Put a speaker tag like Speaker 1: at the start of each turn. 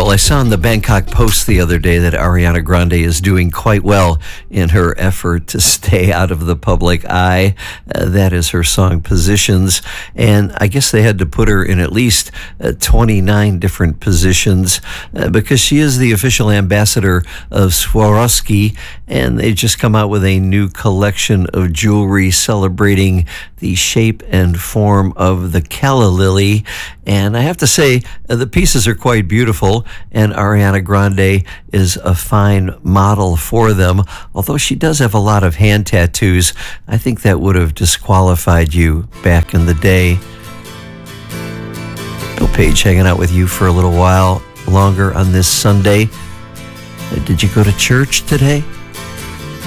Speaker 1: Well, I saw in the Bangkok Post the other day that Ariana Grande is doing quite well in her effort to stay out of the public eye. That is her song Positions. And I guess they had to put her in at least 29 different positions because she is the official ambassador of Swarovski. And they've just come out with a new collection of jewelry celebrating the shape and form of the calla lily. And I have to say, the pieces are quite beautiful, and Ariana Grande is a fine model for them. Although she does have a lot of hand tattoos, I think that would have disqualified you back in the day. Bill Page hanging out with you for a little while longer on this Sunday. Did you go to church today?